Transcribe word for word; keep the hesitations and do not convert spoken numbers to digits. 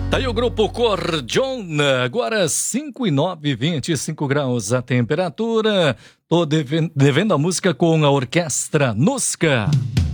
Tá aí o grupo Cordiona, agora cinco e nove, vinte e cinco graus a temperatura. Tô devendo, devendo a música com a orquestra Nusca.